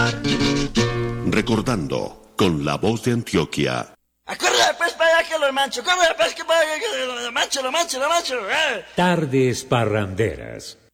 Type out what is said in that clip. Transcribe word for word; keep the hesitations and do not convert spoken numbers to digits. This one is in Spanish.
Recordando con la voz de Antioquia. ¡Corre, pues, para allá que lo mancho! ¡Corre, pues, que lo mancho, lo mancho, lo mancho! ¡Eh! Tardes parranderas.